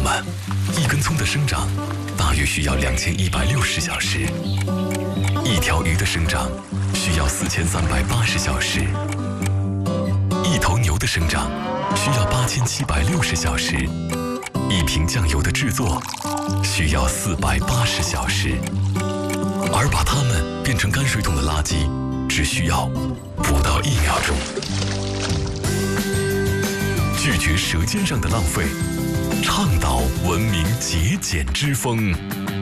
们，一根葱的生长大约需要2160小时，一条鱼的生长需要4380小时，一头牛的生长需要8760小时，一瓶酱油的制作需要480小时，而把它们变成泔水桶的垃圾只需要不到1秒钟。拒绝舌尖上的浪费，倡导文明节俭之风。